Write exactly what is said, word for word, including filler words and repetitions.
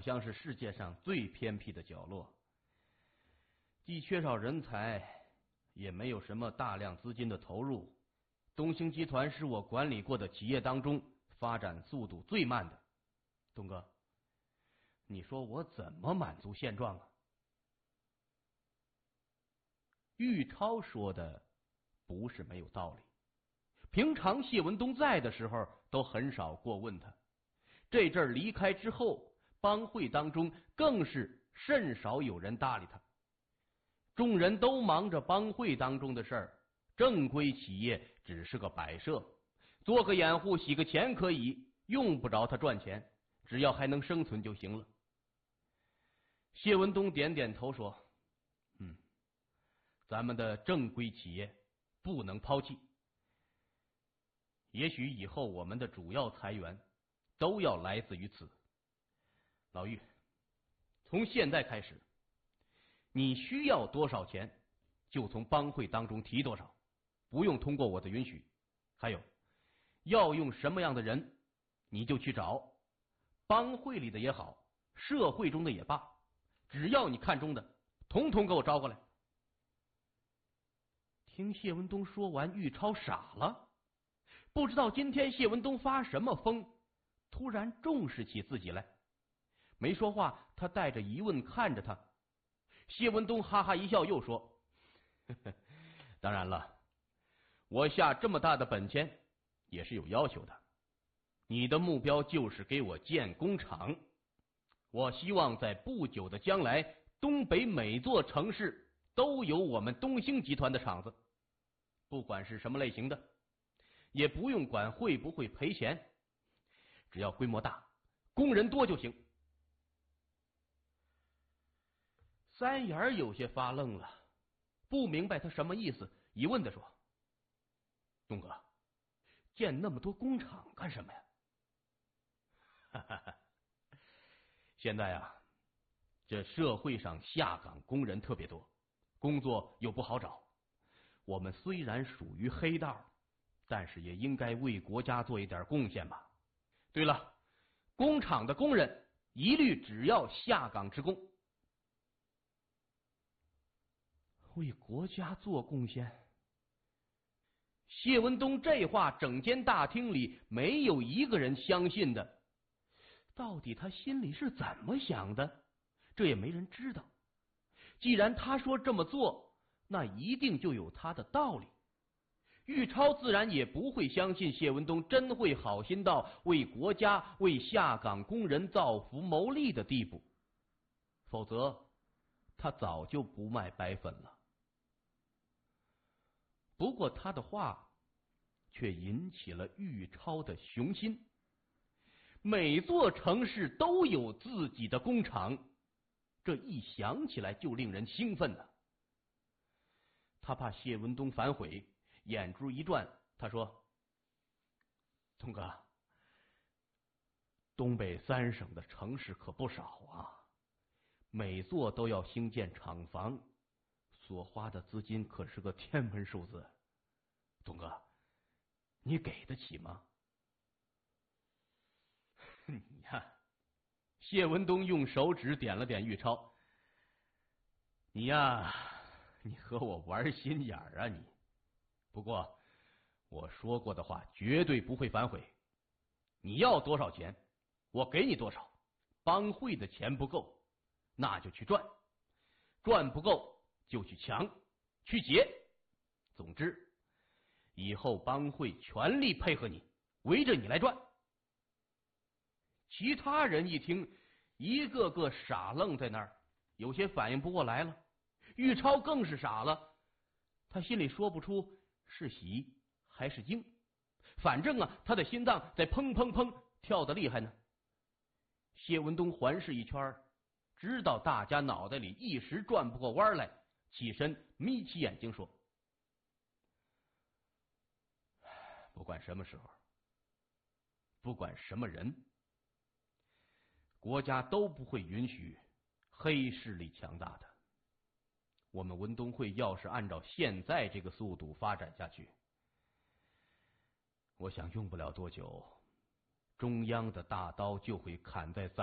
像是世界上最偏僻的角落，既缺少人才，也没有什么大量资金的投入。东兴集团是我管理过的企业当中发展速度最慢的。东哥，你说我怎么满足现状啊？玉超说的不是没有道理，平常谢文东在的时候都很少过问他，这阵儿离开之后，帮会当中更是甚少有人搭理他。众人都忙着帮会当中的事儿，正规企业只是个摆设，做个掩护洗个钱可以，用不着他赚钱，只要还能生存就行了。谢文东点点头说，嗯，咱们的正规企业不能抛弃，也许以后我们的主要财源都要来自于此。老玉，从现在开始，你需要多少钱就从帮会当中提多少，不用通过我的允许。还有，要用什么样的人你就去找，帮会里的也好，社会中的也罢，只要你看中的，统统给我招过来。听谢文东说完，玉超傻了，不知道今天谢文东发什么疯，突然重视起自己来。没说话，他带着疑问看着他。谢文东哈哈一笑，又说，呵呵，当然了，我下这么大的本钱也是有要求的。你的目标就是给我建工厂，我希望在不久的将来，东北每座城市都有我们东兴集团的厂子，不管是什么类型的，也不用管会不会赔钱，只要规模大，工人多就行。三眼有些发愣了，不明白他什么意思，疑问的说，东哥，建那么多工厂干什么呀？哈哈哈，现在啊，这社会上下岗工人特别多，工作又不好找，我们虽然属于黑道，但是也应该为国家做一点贡献吧。对了，工厂的工人一律只要下岗职工。为国家做贡献？谢文东这话，整间大厅里没有一个人相信的。到底他心里是怎么想的，这也没人知道。既然他说这么做，那一定就有他的道理。玉超自然也不会相信谢文东真会好心到为国家、为下岗工人造福谋利的地步，否则他早就不卖白粉了。不过他的话却引起了玉超的雄心，每座城市都有自己的工厂，这一想起来就令人兴奋呢。他怕谢文东反悔，眼珠一转，他说，东哥，东北三省的城市可不少啊，每座都要兴建厂房，所花的资金可是个天文数字。东哥，你给得起吗？你呀，谢文东用手指点了点玉超，你呀，你和我玩心眼儿啊你。不过我说过的话绝对不会反悔，你要多少钱我给你多少，帮会的钱不够那就去赚，赚不够就去抢去劫，总之以后帮会全力配合你，围着你来转。其他人一听，一个个傻愣在那儿，有些反应不过来了。玉超更是傻了，他心里说不出是喜还是惊，反正啊，他的心脏在砰砰砰跳得厉害呢。谢文东环视一圈，知道大家脑袋里一时转不过弯来，起身眯起眼睛说，不管什么时候，不管什么人，国家都不会允许黑势力强大的。我们文东会要是按照现在这个速度发展下去，我想用不了多久，中央的大刀就会砍在咱